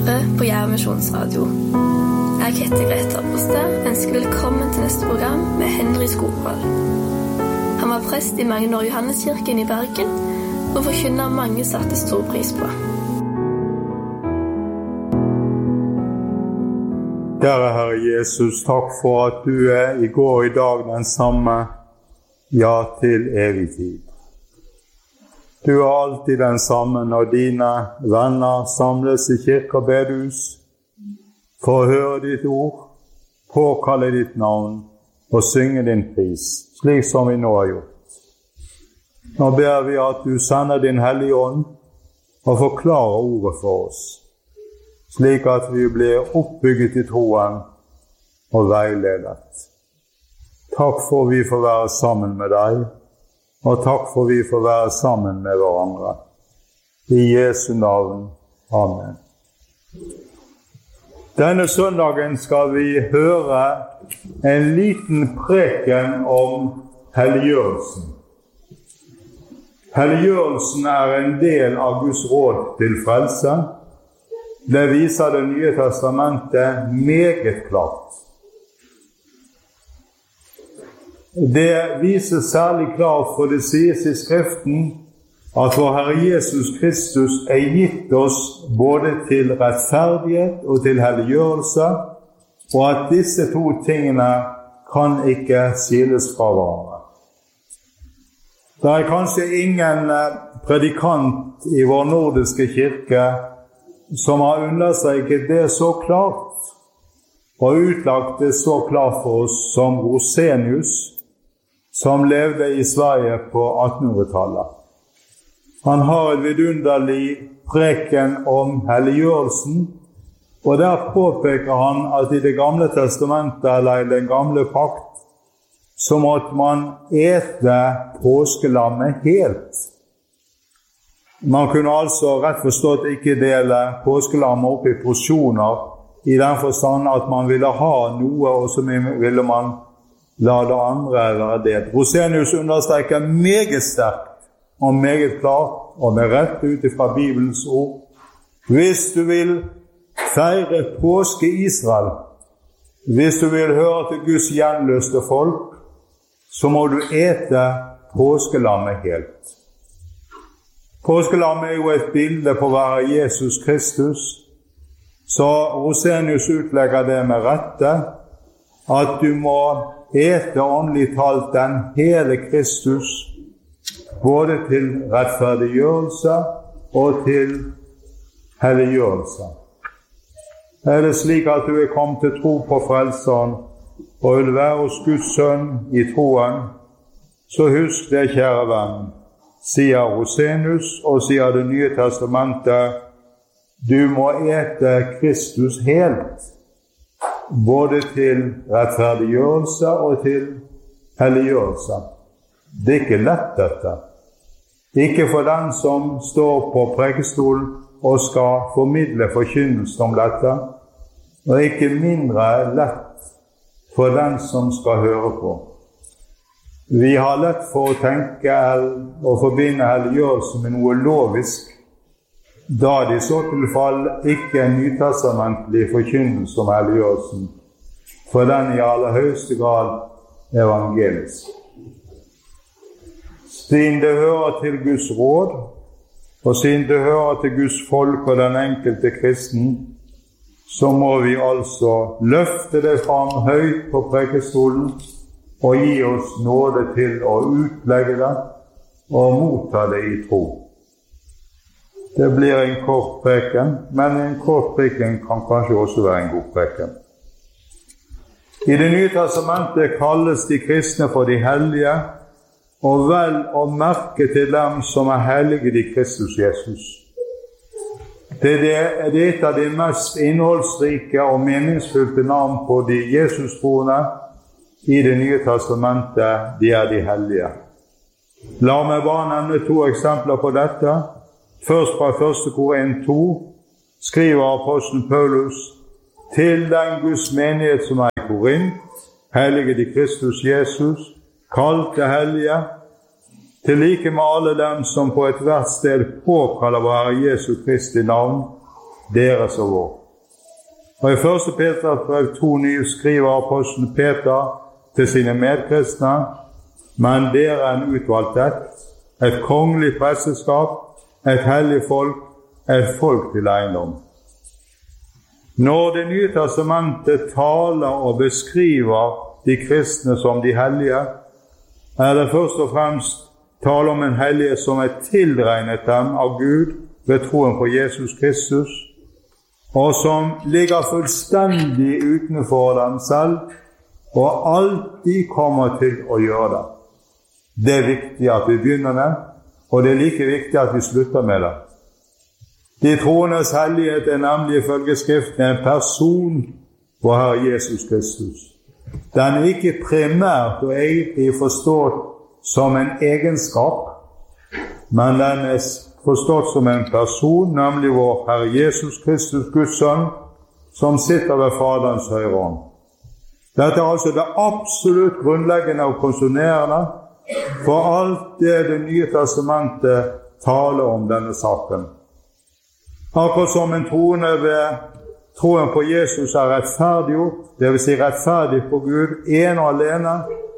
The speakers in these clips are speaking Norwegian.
hører på Jerv Misjonsradio. Jeg heter Greta Apostad, ønsker velkommen til neste program med Henry Skogvold. Han var prest i mange år i Johanneskirken i Bergen, og forkynner mange satte stor pris på. Kjære Herre Jesus, takk for at du i går og i dag den samme, ja til evig tid. Du alltid den samme når dine venner samles i kirke og bedehus for å høre ditt ord, påkalle ditt navn og synge din pris, slik som vi nå har gjort. Nå ber vi at du sender din hellige ånd og forklarer ordet for oss, slik at vi blir oppbygget i troen og veiledet. Takk for vi får være sammen med deg, og takk for vi får være sammen med hverandre. I Jesu navn. Amen. Denne søndagen skal vi høre en liten preken om helliggjørelsen. Helliggjørelsen en del av Guds råd til frelse. Det viser Det nye testamentet meget klart. Det viser særlig klart, for det sies i Skriften at vår Herre Jesus Kristus gitt oss både til rettferdighet og til helliggjørelse, og at disse to tingene kan ikke skilles fra hverandre. Det kanskje ingen predikant i vår nordiske kirke som har understreket det så klart, og utlagt det så klart for oss som Rosenius, som levde i Sverige på 1800-tallet. Han har en vidunderlig preken om helliggjørelsen, og der påpeker han at i Det gamle testamentet, eller i den gamle pakt, så måtte man ete påskelammet helt. Man kunne altså rett forstått ikke dele påskelammet opp i porsjoner, i den forstand at man ville ha noe, og så ville man la det andre være det. Rosenius understreker meget sterkt og meget klart, og med rett ut fra Bibelens ord: hvis du vil feire påske i Israel, hvis du vil høre til Guds gjenløste folk, så må du ete påskelammet helt. Påskelammet jo et bilde på å være Jesus Kristus, så Rosenius utlegger det med rette, at du må ete åndelig talt den hele Kristus, både til rettferdiggjørelse og til helliggjørelse. Det slik at du kommet til tro på Frelseren og vil være hos Guds sønn i troen, så husk det, kjære venn, sier Rosenius og sier Det nye testamentet, du må ete Kristus helt, både til rettferdiggjørelse og til helliggjørelse. Det ikke lett dette. Ikke for den som står på prekestolen og skal formidle forkynnelse om dette, og ikke mindre lett for den som skal høre på. Vi har lett for å tenke og forbinde helliggjørelse med noe lovisk, da de så til fall ikke nytestamentlig forkynnelse om helliggjørelsen, for den i aller høyeste grad evangelisk. Siden det hører til Guds råd, og siden det hører til Guds folk og den enkelte kristen, så må vi altså løfte det fram høyt på prekestolen og gi oss nåde til å utlegge det og motta det i tro. Det blir en kort preken, men en kort preken kan kanskje også være en god preken. I Det nye testamentet kalles de kristne for de hellige, og vel å merke til dem som hellige i Kristus Jesus. Det et av de mest innholdsrike og meningsfylte navn på de Jesus-troende i Det nye testamentet, de de hellige. La meg bare nevne 2 eksempler på dette. Først fra 1. Korinth 2 skriver apostelen Paulus til den Guds menighet som i Korinth, hellige i Kristus Jesus, kalte hellige, til like med alle dem som på et hvert sted påkaller vår Herre Jesu Kristi navn, deres og vår. Og i 1. Peters brev 2:9 skriver apostelen Peter til sine medkristne: men dere er en utvalgt ett, et kongelig presteskap, et hellig folk, et folk til eiendom. Når Det nye testamentet taler og beskriver de kristne som de hellige, er det først og fremst tale om en hellighet som er tilregnet dem av Gud ved troen på Jesus Kristus, og som ligger fullstendig utenfor dem selv, og alltid kommer til å gjøre det. Det er viktig at vi begynner med, og det er like viktig at vi slutter med det. De troendes hellighet er nemlig ifølge Skriften en person på Herre Jesus Kristus. Den er ikke primært og egentlig forstått som en egenskap, men den er forstått som en person, nemlig vår Herre Jesus Kristus, Guds sønn, som sitter ved Faderens høyre hånd. Dette er altså det absolutt grunnleggende og konstitusjonerende for alt det nye testamentet taler om denne saken. Akkurat som en troende ved troen på Jesus er rettferdiggjort, det vil si rettferdig på Gud, en og alene,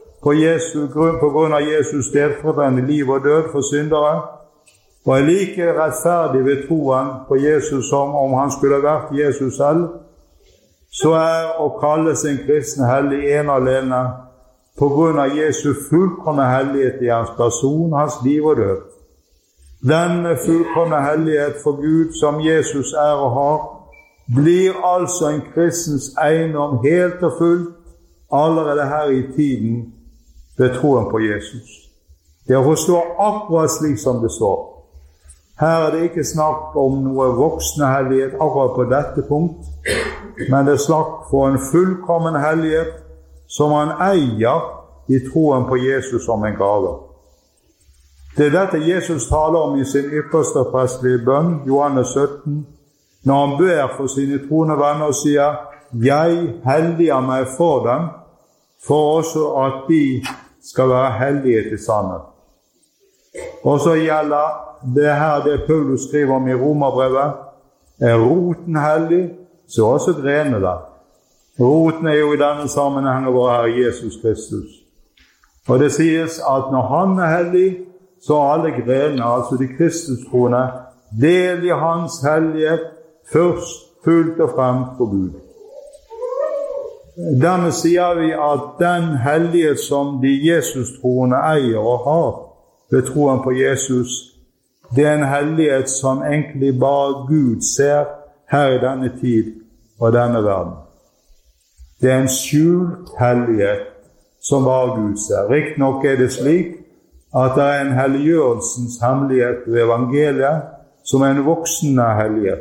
på grunn av Jesus stedfortredende liv og død for syndere, og er like rettferdig ved troen på Jesus som om han skulle vært Jesus selv, så er å kalle sin kristne hellig en og alene på grunn av Jesu fullkomne hellighet i hans person, hans liv og død. Denne fullkomne hellighet for Gud som Jesus er og har, blir altså en kristens eiendom helt og fullt allerede her i tiden ved troen på Jesus. Det forstår akkurat slik som det står. Her er det ikke snakk om noe voksne hellighet akkurat på dette punkt, men det er snakk for en fullkommen hellighet som han eier i troen på Jesus som en gave. Det er dette Jesus taler om i sin ypperste prestelige bønn, Johannes 17, når han ber for sine troende venner og sier: «Jeg helliger meg for dem, for også at de skal være hellige til sannhet.» Og så gjelder det her det Paulus skriver om i Romerbrevet: «Er roten hellig, så også grenene der.» Roten er jo i denne sammenhengen vår Herre Jesus Kristus. Og det sies at når han er hellig, så er alle grenene, altså de Kristustroende, del i hans hellighet først fullt og fremt for Gud. Dermed sier vi at den hellighet som de Jesus-troende eier og har ved troen på Jesus, det er en hellighet som egentlig bare Gud ser her i denne tid og denne verden. Det er en skjult hellighet som bare Gud ser. Riktignok er det slik at det er en helliggjørelsens hemmelighet ved evangeliet som er en voksende hellighet.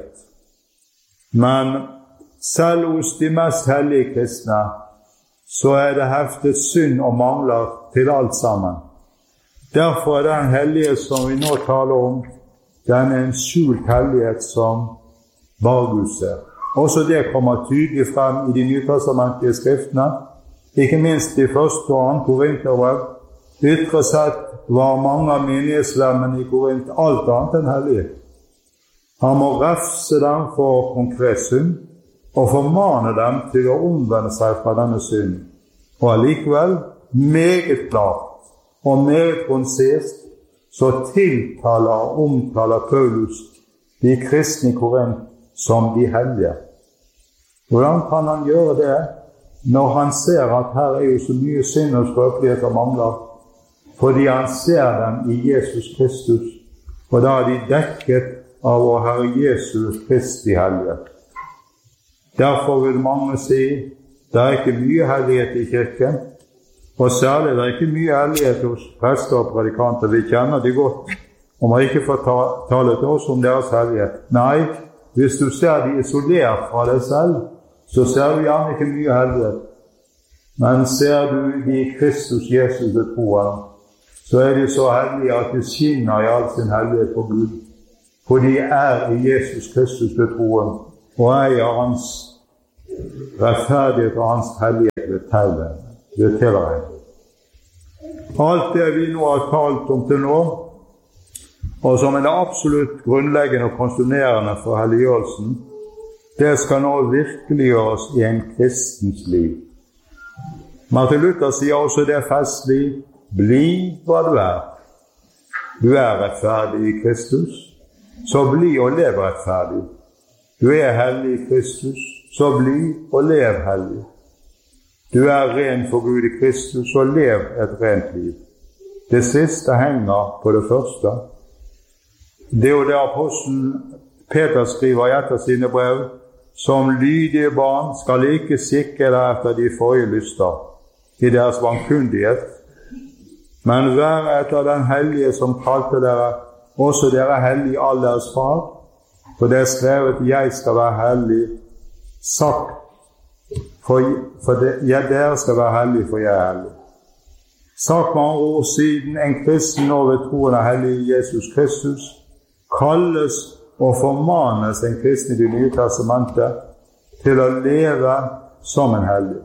Men selv hos de mest hellige kristne så er det heftet synd og mangler til alt sammen. Derfor er den hellighet som vi nå taler om, den er en skjult hellighet som bare Gud ser. Også det kommer tydelig frem i de nytestamentlige skriftene, ikke minst i 1. og 2. Korinterbrev. Ytre sett var mange av menighetsmedlemmene i Korint alt annet enn hellige. Han må refse dem for konkret synd, og formane dem til å omvende seg fra denne synd. Og allikevel, meget klart og meget konsist, så tiltaler og omtaler Paulus de kristne i Korint som de hellige. Hvordan kan han gjøre det når han ser at her er jo så mye synd og skrøpelighet og mangler? Fordi han ser dem i Jesus Kristus, og da er de dekket av vår Herre Jesus Kristi hellighet. Derfor vil mange si, det er ikke mye hellighet i kirken, og særlig det er ikke mye hellighet hos prester og predikanter. Vi kjenner de godt, og må ikke få tale til oss om deres hellighet. Nei, hvis du ser de isolert fra deg selv, så ser du gjerne ikke mye hellighet. Men ser du de i Kristus Jesus ved troen, så er de så hellige at de skinner i all sin hellighet på Gud. For de er i Jesus Kristus ved troen, og eier hans rettferdighet og hans hellighet ved tilregning. Alt det vi nå har talt om til nå, og som er det absolutt grunnleggende og konstitusjonerende for helliggjørelsen, det skal nå virkeliggjøres i en kristens liv. Martin Luther sier også det festlig: bli hva du er. Du er rettferdig i Kristus, så bli og lev rettferdig. Du er hellig i Kristus, så bli og lev hellig. Du er ren for Gud i Kristus, så lev et rent liv. Det siste henger på det første. Det er jo det apostelen Peter skriver i et av sine brev: som lydige barn skal ikke sikke dere etter de forrige lyster, i deres vankundighet, men være etter den hellige som kalte dere, også dere hellige all deres fag, for det er skrevet: jeg skal være hellig, sagt, dere skal være hellige, for jeg er hellig. Sagt med andre ord, siden en kristen nå ved troen av hellige Jesus Kristus kalles og formanes en kristen i Det nye testamentet til å leve som en hellig.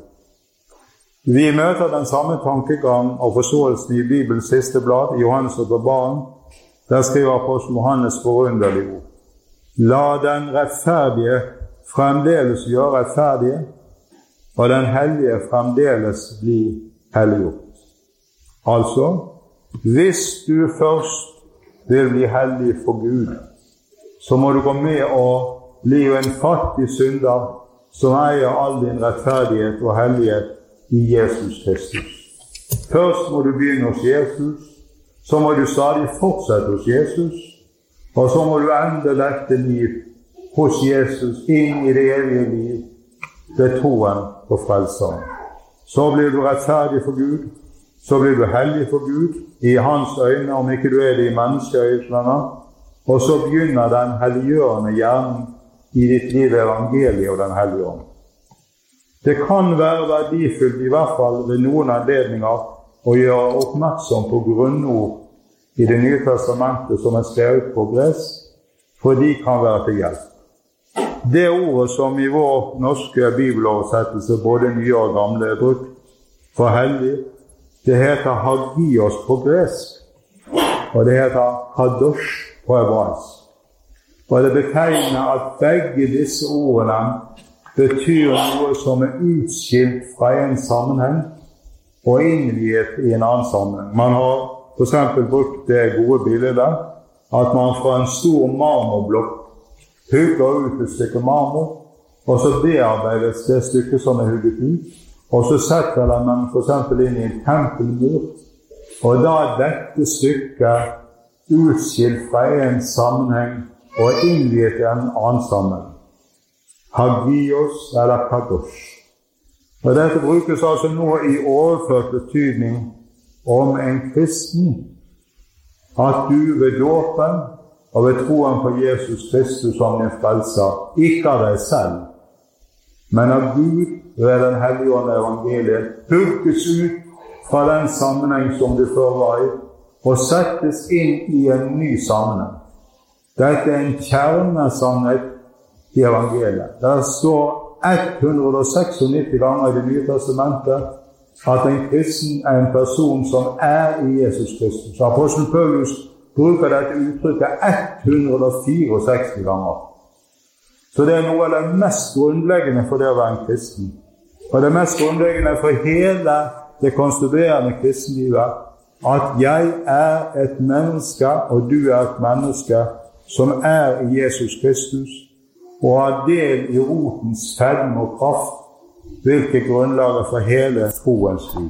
Vi møter den samme tankegang og forståelsen i Bibelens siste blad, i Johannes åpenbaring. Der skriver apostel Johannes forunderlige ord: la den rettferdige fremdeles gjøre rettferdige, og den hellige fremdeles bli helliggjort. Altså, hvis du først vil bli hellig for Gud, så må du gå med og bli en fattig synder som eier all din rettferdighet og hellighet i Jesus Kristus. Først må du begynne hos Jesus, så må du stadig fortsette hos Jesus, og så må du ende dette liv hos Jesus inn i det evige liv ved troen på frelseren. Så blir du rettferdig for Gud, så blir du hellig for Gud i hans øyne, om ikke du er det i menneskeøynene, og så begynner den helliggjørende gjerning i ditt liv, evangeliet og den hellige ånd. Det kan være verdifullt, i hvert fall ved noen anledninger, å gjøre oppmerksom på grunnord i Det nye testamentet som er skrevet på gresk, for de kan være til hjelp. Det ordet som i vår norske bibeloversettelse, både nye og gamle, er brukt for hellig, det heter hagios på gresk, og det heter kadosh på hebraisk. Og det betegner at begge disse ordene betyr noe som er utskilt fra en sammenheng og innviet i en annen sammenheng. Man har for eksempel brukt det gode bildet at man fra en stor marmorblokk hugger ut et stykke marmor, og så bearbeides det stykket som er hugget ut, og så setter man for eksempel inn i en tempelmur, og da er dette stykket utskilt fra en sammenheng og innviet i en annen sammenheng. Hagios eller kadosh. Og dette brukes altså nå i overført betydning om en kristen, at du ved dåpen og ved troen på Jesus Kristus som din frelser, ikke av deg selv, men av Gud ved den hellige ånd evangeliet, hugges ut fra den sammenheng som du før var i, og settes inn i en ny sammenheng. Dette er en kjernesannhet i evangeliet. Der står 196 ganger i Det nye testamentet at en kristen er en person som er i Jesus Kristus. Apostelen Paulus bruker dette uttrykket 164 ganger. Så det er noe av det mest grunnleggende for det å være en kristen. Og det mest grunnleggende for hele det konstituerende kristenlivet, at jeg er et menneske, og du er et menneske, som er i Jesus Kristus, og har del i rotens fedme og kraft, hvilket grunnlaget for hele troens liv.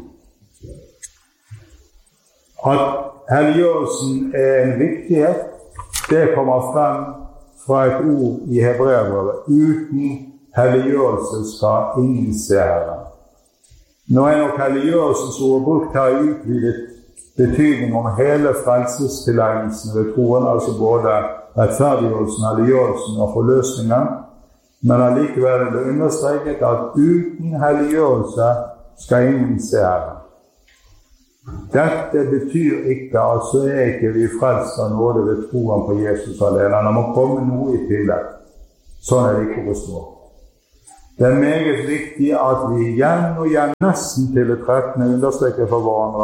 At helliggjørelsen er en viktighet, det kommer frem fra et ord i Hebreerbrevet: uten helliggjørelse skal ingen se Herren. Nå er nok helliggjørelsesordet brukt her i utvidet betydning om hele frelsestilegnelsen ved troen, altså både rettferdiggjørelsen, helliggjørelsen og forløsningen, men allikevel er det understreket at uten helliggjørelse skal ingen se Herren. Dette betyr ikke at så er ikke vi frelst av nåde ved troen på Jesus alene. Det må komme noe i tillegg. Sånn er det ikke forstått. Det er meget viktig at vi igjen og igjen, nesten til det 13. understreker for hverandre,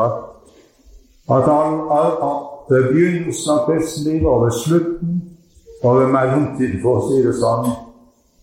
at ved begynnelsen av kristenlivet og ved slutten og ved mellomtiden, for å si det sånn,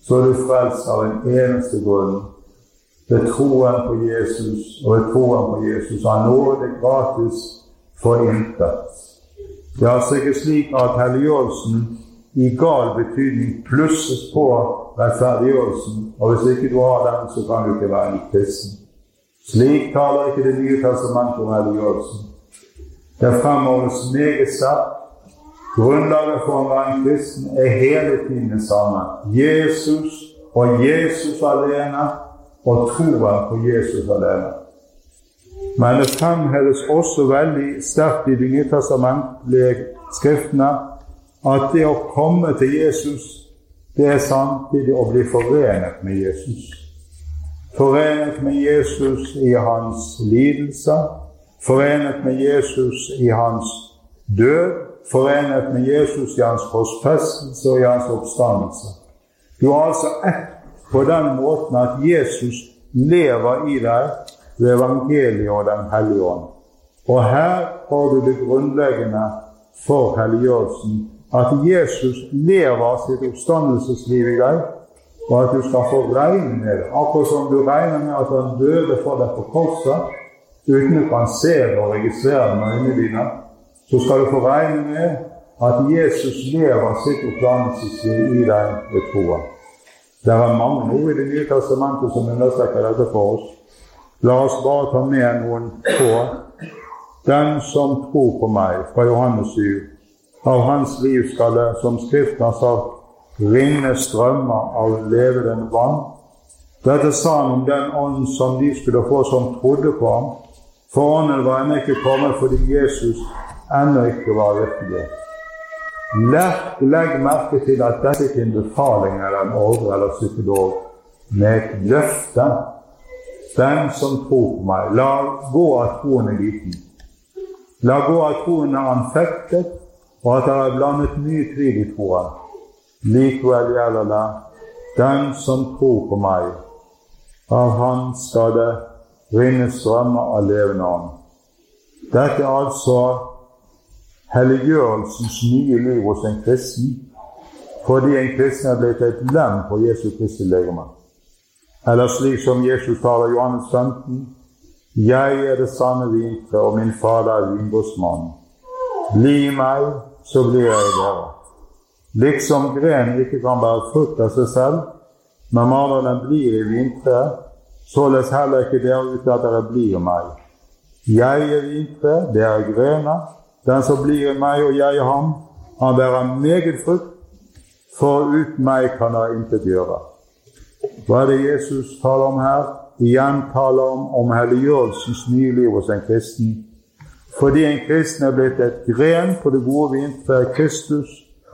så er du frelst av en eneste grunn. Ved troen på Jesus, og ved troen på Jesus er nåde gratis for intet. Det er altså ikke slik at helliggjørelsen i gal betydning plusses på rettferdiggjørelsen, og hvis ikke du har den, så kan du ikke være en kristen. Slik taler ikke Det nye testamentet om helliggjørelsen. Det fremholdes meget sterkt. Grunnlaget for å være en kristen er hele tiden det samme. Jesus og Jesus alene, og troen på Jesus alene. Men det fremheves også veldig sterkt i de nytestamentlige skriftene at det å komme til Jesus, det er samtidig å bli forenet med Jesus. Forenet med Jesus i hans lidelse, forenet med Jesus i hans død, forenet med Jesus i hans korsfestelse og i hans oppstandelse. Du har altså ett på den måten at Jesus lever i deg ved evangeliet og den hellige ånd. Og her har du det grunnleggende for helliggjørelsen, at Jesus lever sitt oppstandelsesliv i deg, og at du skal få regne med det. Akkurat som du regner med at han døde for deg på korset, uten du kan se det og registrere det med øynene dine, så skal du få regne med at Jesus lever sitt oppstandelsesliv i deg ved troen. Det er mange ord i Det nye testamentet som understreker dette for oss. La oss bare ta med noen på. Den som tror på meg, fra Johannes 7, av hans liv skal det, som Skriften har sagt, rinne strømmer av levende vann. Dette sa han om den ånd som de skulle få som trodde på ham. For ånden var ennå ikke kommet fordi Jesus ennå ikke var virkelig. Legg merke til at dette ikke er en befaling eller en ordre eller psykolog, med et løfte. Den som tror på meg, la gå at troen er liten. La gå at troen er anfektet, og at det er blandet mye tvil i troen. Likevel gjelder det, den som tror på meg, av han skal det rinne strømmer av levende ånd. Dette er altså helliggjørelsens nye liv hos en kristen, fordi en kristen er blitt et lem på Jesu Kristi legeme. Eller slik som Jesus taler i Johannes 15, jeg er det sanne vintre, og min fader er vingårdsmannen. Bli i meg, så blir jeg i dere. Liksom gren ikke kan bære frukt av seg selv, men maler den blir i vintreet, således heller ikke dere uten at dere blir i meg. Jeg er vintre, dere er grener. Den som blir i meg og jeg i ham, han bærer meget frukt, for uten meg kan dere intet gjøre. Hva er det Jesus taler om her? Igjen taler om helliggjørelsens nye liv hos en kristen. Fordi en kristen er blitt et gren på det gode vintreet Kristus,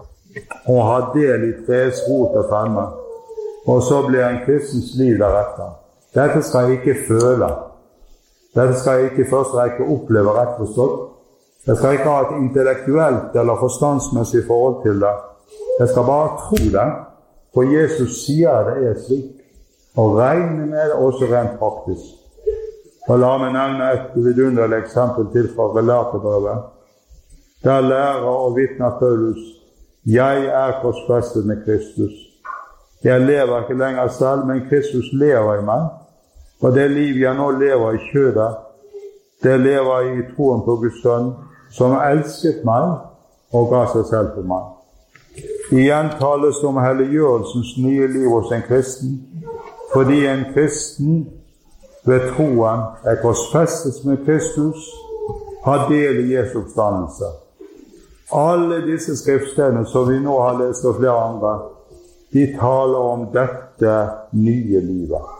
og har del i treets rot og fremme. Og så blir en kristens liv deretter. Dette skal jeg ikke føle. Dette skal jeg ikke først rekke oppleve rett forstått. Jeg skal ikke ha et intellektuelt eller forstandsmessig forhold til det. Jeg skal bare tro det, for Jesus sier det er slik, og regne med det også rent praktisk. Og la meg nevne et vidunderlig eksempel til fra Galaterbrevet. Der lærer og vitner Paulus, jeg er korsfestet med Kristus. Jeg lever ikke lenger selv, men Kristus lever i meg. Og det liv jeg nå lever i kjødet, det lever jeg i troen på Guds sønn, som elsket meg og ga seg selv for meg. Igjen tales det om helliggjørelsens nye liv hos en kristen, fordi en kristen ved troen er korsfestet med Kristus, har del i Jesu oppstandelse. Alle disse skriftstedene som vi nå har lest og flere andre, de taler om dette nye livet.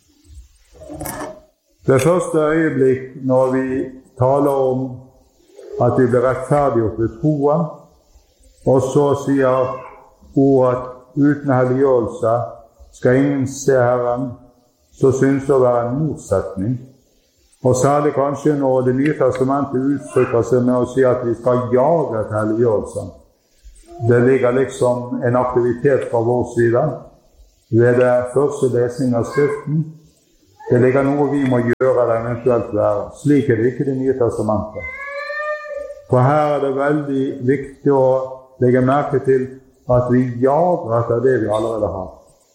Det første øyeblikk når vi taler om at vi blir rettferdiggjort ved troen, og så sier ordet uten helliggjørelse skal ingen se Herren, så synes det å være en motsetning. Og særlig kanskje når Det nye testamentet uttrykker seg med å si at vi skal jage til helliggjørelse. Det ligger liksom en aktivitet fra vår side ved det første lesning av Skriften. Det ligger noe vi må gjøre eller eventuelt være. Slik er det ikke Det nye testamentet. For her er det veldig viktig å legge merke til at vi jager etter det vi allerede har.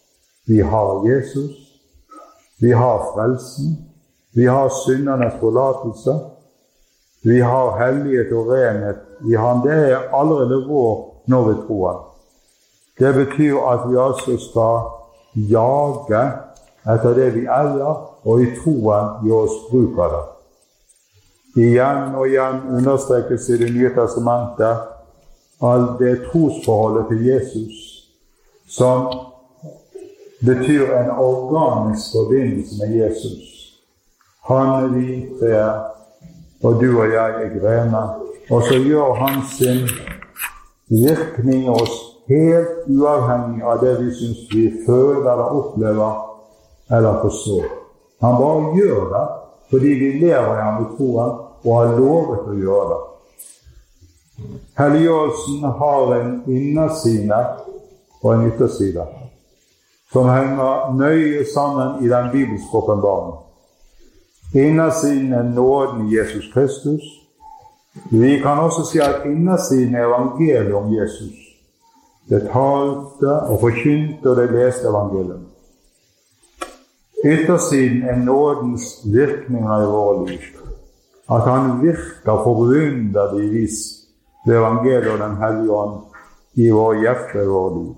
Vi har Jesus, vi har frelsen, vi har syndernes forlatelse, vi har hellighet og renhet i Han. Det er allerede vår når vi tror Han. Det betyr at vi altså skal jage etter det vi eier, og i troen gjør oss bruk av det. Igjen og igjen understrekes i Det nye testamentet at det trosforholdet til Jesus som betyr en organisk forbindelse med Jesus. Han er vintreet, og du og jeg er grener. Og så gjør han sin virkning i oss helt uavhengig av det vi synes vi føler eller opplever eller forstår. Han bare gjør det fordi vi lever i ham i troen og har lovet å gjøre det. Helliggjørelsen har en innerside og en ytterside som henger nøye sammen i den bibelske åpenbaringen. Innersiden er nåden i Jesus Kristus. Vi kan også si at innersiden er evangeliet om Jesus. Det talte og forkynte og det leste evangeliet. Yttersiden er nådens virkninger i våre liv. At han virker forunderlig vis ved evangeliet og den hellige ånd i våre hjerter i våre liv.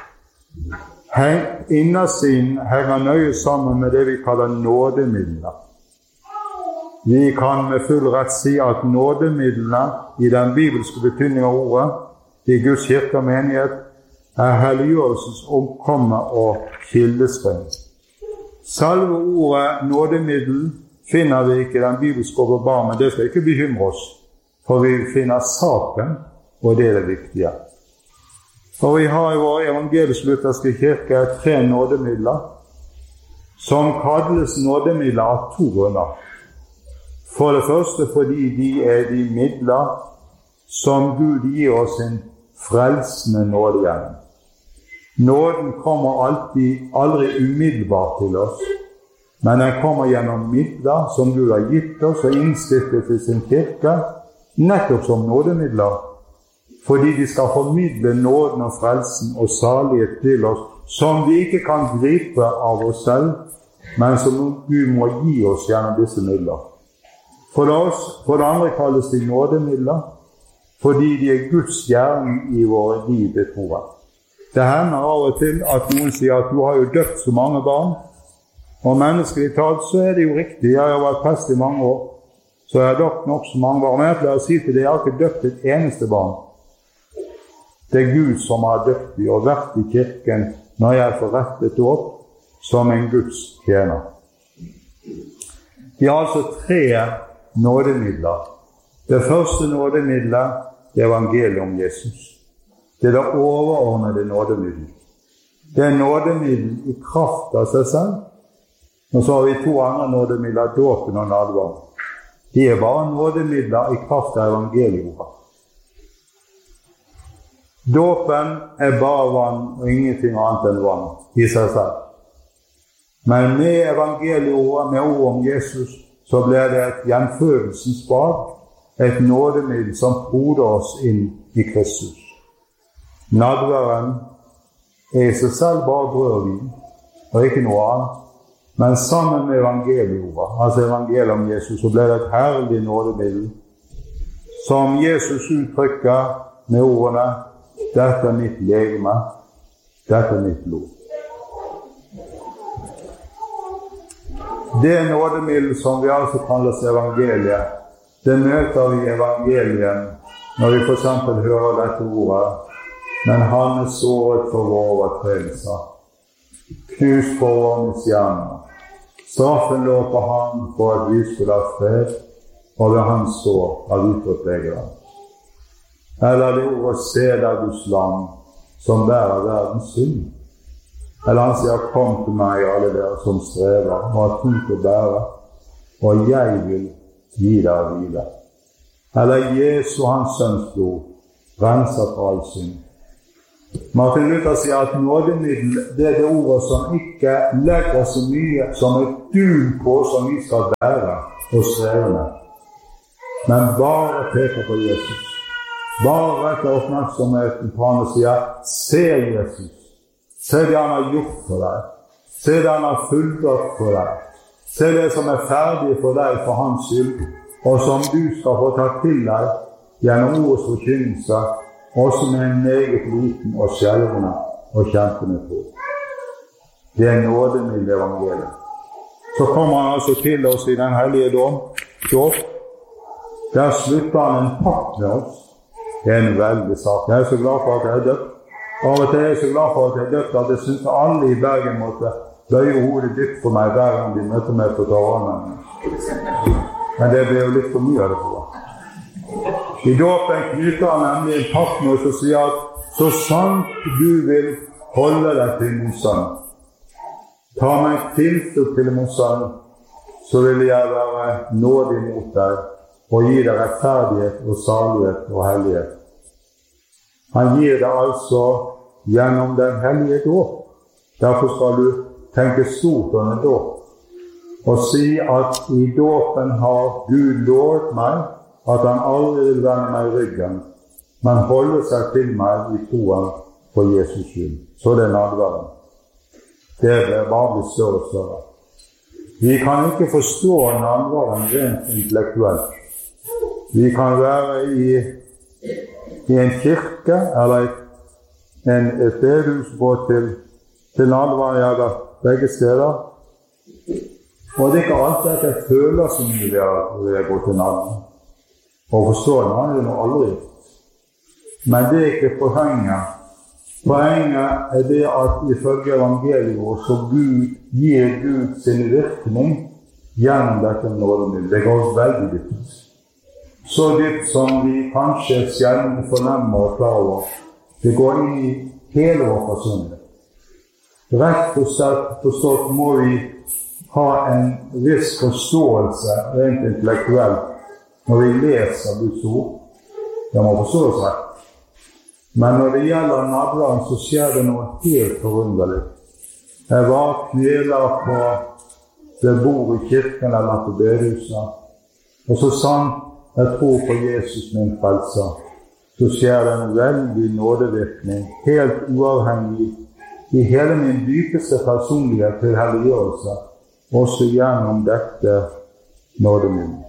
Innersiden henger nøye sammen med det vi kaller nådemidler. Vi kan med full rett si at nådemidlene i den bibelske betydning av ordet i Guds kirke og menighet er helliggjørelsens omkomme og kildespring. Selve ordet nådemiddel finner vi ikke i den bibelske åpenbaringen, men det skal ikke bekymre oss, for vi finner saken, og det er det viktige. Og vi har i vår evangelisk-lutherske kirke 3 nådemidler, som kalles nådemidler av 2 grunner. For det første fordi de er de midler som Gud gir oss en frelsende nåde gjennom. Nåden kommer aldri umiddelbart til oss, men den kommer gjennom midler som Gud har gitt oss og innstiftet i sin kirke, nettopp som nådemidler, fordi de skal formidle nåden og frelsen og salighet til oss, som vi ikke kan gripe av oss selv, men som Gud må gi oss gjennom disse midler. For det andre kalles de nådemidler, fordi de er Guds gjerning i våre liv ved troen. Det hender av og til at noen sier at du har jo døpt så mange barn, og menneskelig talt så er det jo riktig. Jeg har vært prest i mange år, så jeg har døpt nok så mange barn. Men jeg pleier å si til det, jeg har ikke døpt et eneste barn. Det er Gud som har døpt de og vært i kirken når jeg får rettet opp som en Guds tjener. De har altså 3 nådemidler. Det første nådemidlet er evangeliet om Jesus. Det er det overordnede nådemiddel. Det er nådemiddel i kraft av seg selv. Og så har vi 2 andre nådemidler, dåpen og nadveren. De er bare nådemidler i kraft av evangeliet. Dåpen er bare vann og ingenting annet enn vann i seg selv. Men med evangeliet, med ord om Jesus, så blir det et gjenfødelsens bad, et nådemiddel som poder oss inn i Kristus. Nadveren er i seg selv bare brød og vin, og ikke noe annet. Men sammen med evangeliet, altså evangeliet om Jesus, så ble det et herlig nådemiddel, som Jesus uttrykker med ordene, dette er mitt legeme, dette er mitt blod. Det nådemiddel som vi altså kalles evangeliet, det møter vi i evangeliet når vi for eksempel hører dette ordet, men han er såret for våre overtredelser, knust for våre misgjerninger. Straffen lå på han for at vi skulle ha fred, og ved hans sår har vi fått legedom. Eller det ordet se der Guds lam, som bærer verdens synd. Eller han sier, kom til meg alle dere som strever, og har tungt å bære, og jeg vil gi dere hvile. Eller Jesu hans sønns blod, renser for all synd. Martin Luther sier at nådemiddel, det er det ordet som ikke legger så mye som et dun på som vi skal bære og streve med. Men bare peker på Jesus. Bare retter oppmerksomheten på han og sier, se Jesus, Se det han har gjort for deg. Se det han har fullført for deg. Se det som er ferdig for deg for hans skyld, og som du skal få ta til deg gjennom ordets forkynnelse, også med en meget liten og skjelvende og kjempende tro. Det er nådemiddel evangeliet. Så kommer han altså til oss i den hellige dåp. Der slutter han en pakt med oss. Det er en veldig sak. Jeg er så glad for at jeg er døpt. Av og til er jeg så glad for at jeg er døpt at jeg synes alle i Bergen måtte bøye hodet dypt for meg hver gang de møter meg på torvene. Men det blir jo litt for mye av det for. I dåpen knytter han nemlig en pakt med oss og sier at så sant du vil holde deg til min sønn, ta meg tilstått til min sønn, så vil jeg være nådig mot deg og gi deg rettferdighet og salighet og hellighet. Han gir deg altså gjennom den hellige dåp. Derfor skal du tenke stort om en dåp og si at i dåpen har Gud lovet meg at han aldri vil vende meg i ryggen, men holde seg til meg i troen på Jesus skyld. Så det er nadværen. Det blir bare blitt større og større. Vi kan ikke forstå nadværen rent intellektuelt. Vi kan være i en kirke eller et bedehus gå til nadværen. Jeg har vært begge steder. Og det er ikke alltid at jeg føler så mye ved å gå til nadværen. Og forstå den, han er noe aldri. Men det er ikke poenget. Poenget er det at ifølge evangeliet vårt så gir Gud sin virkning gjennom dette nådemiddel. Det går veldig dypt. Så dypt som vi kanskje sjelden fornemmer og klarer over. Det går inn i hele vår personlighet. Rett og slett forstått må vi ha en viss forståelse rent intellektuelt når vi leser Guds ord. Det må forstås rett. Men når det gjelder nadværen, så skjer det noe helt forunderlig. Jeg var kneler på det bord i kirken eller på bedehuset, og så sant jeg tror på Jesus min frelser, så skjer det en veldig nådevirkning, helt uavhengig i hele min dypeste personlighet til helliggjørelse, også gjennom dette nådemiddelet.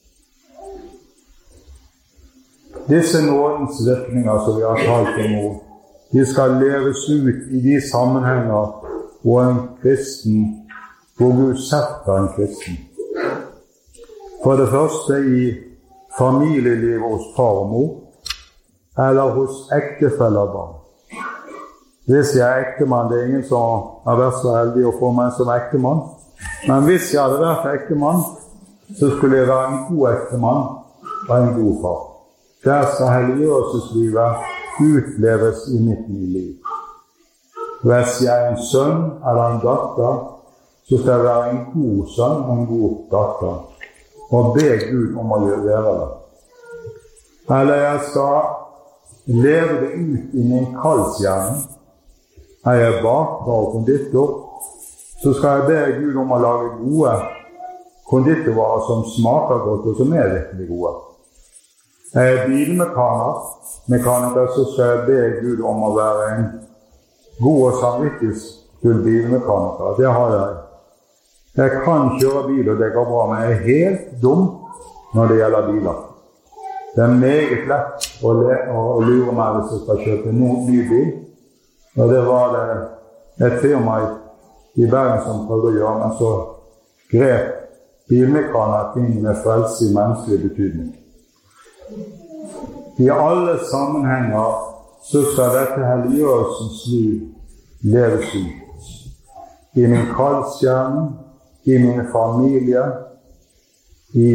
Disse nådens virkninger som vi har talt om nå, de skal leves ut i de sammenhenger hvor en kristen, hvor Gud setter en kristen. For det første i familielivet hos far og mor, eller hos ektefeller og barn. Hvis jeg er ektemann, det er ingen som har vært så heldig å få meg som ektemann, men hvis jeg hadde vært ektemann, så skulle jeg være en god ektemann og en god far. Der skal helliggjørelseslivet utleves i mitt liv. Hvis jeg er en sønn eller en datter, så skal jeg være en god sønn og en god datter, og be Gud om å gjøre det. Eller jeg skal leve det ut i min kallsgjerning. Er jeg baker og konditor, så skal jeg be Gud om å lage gode konditorvarer som smaker godt og som er virkelig gode. Jeg er bilmekaniker, så skal jeg be Gud om å være en god og samvittighetsfull bilmekaniker. Det har jeg. Jeg kan kjøre bil, og det går bra, men jeg er helt dum når det gjelder biler. Det er meget lett å lure meg hvis jeg skal kjøpe en ny bil. Og det var det et firma i Bergen som prøvde å gjøre, men så grep bilmekaniker inn med frelse i menneskelig betydning. I alle sammenhenger så skal dette helliggjørelsens liv leves ut. I min kallsgjerning, i min familie, i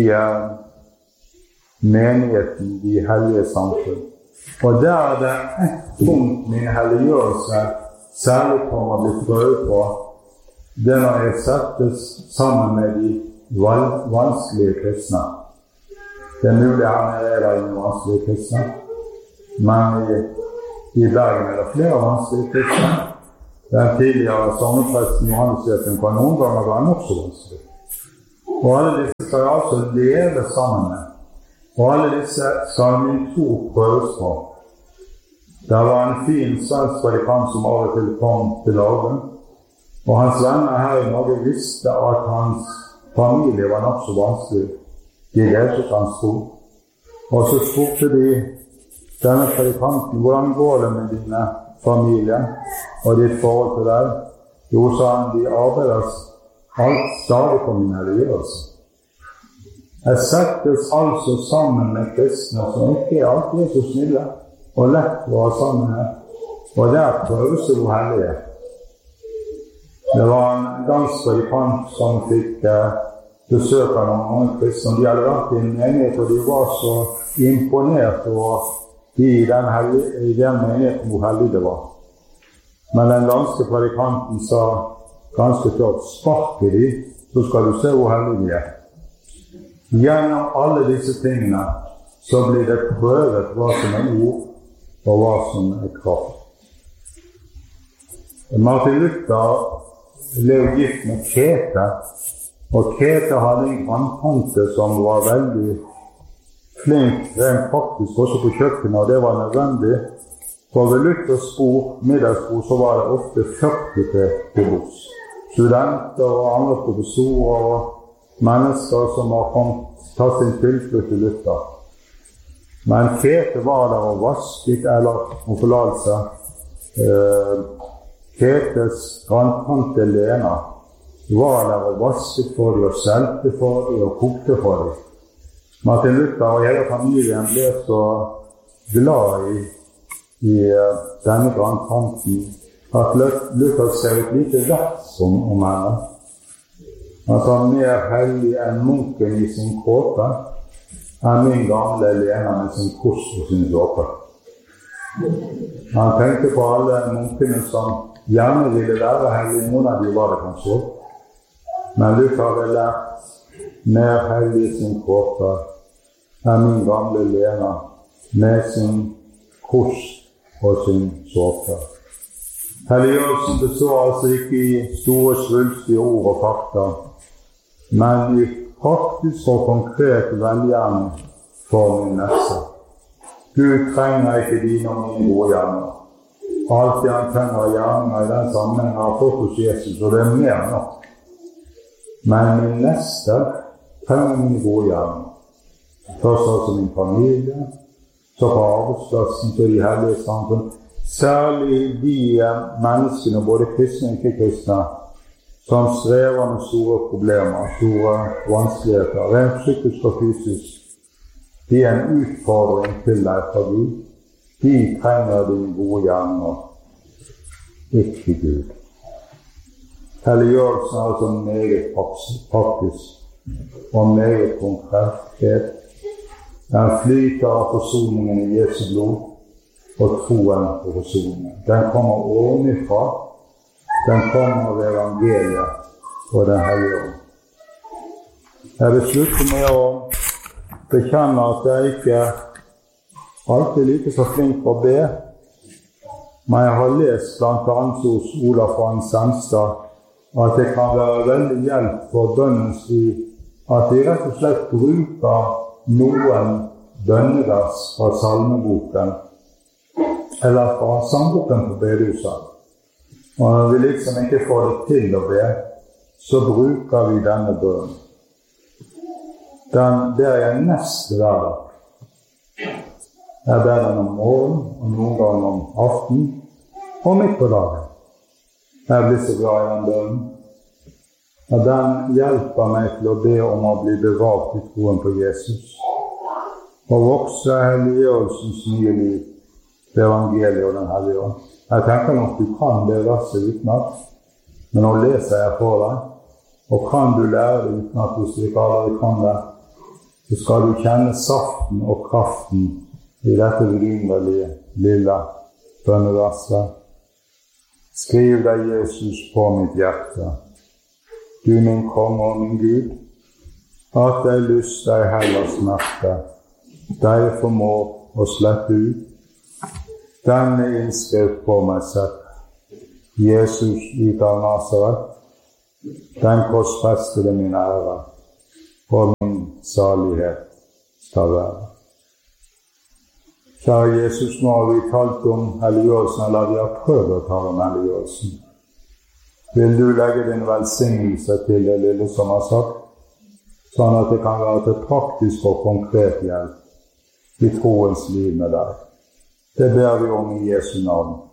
menigheten, i hellige samfunn. Og der er det ett punkt min helliggjørelse særlig kommer å bli prøvet på, det er når jeg settes sammen med de vanskelige kristne. Det er mulig han er der i vanskelige kristne, men i Bergen er det flere vanskelige kristne. Den tidligere sommerpresten Johannes kan noen ganger være nok så vanskelig. Og alle disse skal jeg altså leve sammen med. Og alle disse skal min tro prøves på. Det var en fin svensk predikant som av og til kom til Norge, og hans venner her i Norge visste at hans familie var nok så vanskelig. De delte hans tro. Og så spurte de denne predikanten: hvordan går det med dine familier og ditt forhold til deg? Jo, sa han, de arbeider alt stadig på min helliggjørelse. Jeg settes altså sammen med kristne som ikke alltid er så snille og lett å ha sammen med, og der prøves det hvor hellige. Det var en dansk predikant som fikk besøk av noen mange kristne. De hadde vært i en menighet, og de var så imponert over i den menigheten hvor hellig det var. Men den danske predikanten sa ganske klart: spark i de, så skal du se hvor hellige de er. Gjennom alle disse tingene så blir det prøvet hva som er ord, og hva som er kraft. Martin Luther ble gift med Kete, og Kete hadde en grandtante som var veldig flink, rent faktisk, også på kjøkkenet, og det var nødvendig. For ved Luthers middagsbord, så var det ofte 40 til bords. Studenter og andre professorer og mennesker som har tatt sin tilflukt til Luther. Men Kete var der og vasket, eller om forlatelse, Ketes grandtante Lena var der og vasket for dem, og stelte for dem, og kokte for dem. Martin Luther og hele familien ble så glad i denne grandtanten at Luther ser ut like rett som om henne. Han sa: mer hellig enn munken i sin kåpe enn min gamle Lena med sin kors og sin såpe. Han tenkte på alle munkene som gjerne ville være hellige. Noen av dem var det kanskje. Men Luther hadde lært: mer hellig i sin kåpe enn min gamle Lena med sin kors og sin såpe. Helliggjørelsen består altså ikke i store svulstige ord og fakta, men i praktisk og konkret velgjerning for min neste. Gud trenger ikke dine og mine gode gjerninger. Alt det han trenger av gjerninger i den sammenheng har fått hos Jesus, og det er mer nok. Men min neste trenger mine gode gjerninger. Først altså min familie, så på arbeidsplassen til de hellige samfunn. Særlig de menneskene, både kristne og ikke-kristne, som strever med store problemer, store vanskeligheter, rent psykisk og fysisk. De er en utfordring til deg fra Gud. De trenger dine gode gjerninger, ikke Gud. Helliggjørelsen er altså meget praktisk og meget konkret. Den flyter av forsoningen i Jesu blod og troen på forsoningen. Den kommer ovenifra. Den kommer ved evangeliet og den hellige ånd. Jeg vil slutte med å bekjenne at jeg ikke alltid er like så flink å be, men jeg har lest blant annet hos Olaf Frank Senstad at det kan være veldig hjelp for bønnens liv at de rett og slett bruker noen bønnevers fra salmeboken eller fra sangboken på bedehuset. Og når vi liksom ikke får det til å be, så bruker vi denne bønnen. Den ber jeg neste hver dag. Jeg ber den om morgen, og noen ganger om aften, og midt på dagen. Jeg blir så glad i den bønnen. Og den hjelper meg til å be om å bli bevart i troen på Jesus. Og vokse helliggjørelsens nye liv, det evangeliet og den hellige ånd. Jeg tenker nok du kan det verset utenat, men nå leser jeg for deg, og kan du lære det utenat hvis du ikke allerede kan det, så skal du kjenne saften og kraften i dette vidunderlige lille bønneverset. Skriv deg Jesus på mitt hjerte, du min konge og min Gud, at deg lyst deg heller smerte, deg formår å slette ut. Denne innskrevet på meg sett, Jesus ut av Nazaret, den korsfestede min ære, og min salighet skal være. Kjære Jesus, nå har vi talt om helliggjørelsen, eller vi har prøvd å tale om helliggjørelsen. Vil du legge din velsignelse til det lille som har sagt, sånn at det kan være til praktisk og konkret hjelp i troens liv med deg. Det ber vi om i Jesu navn.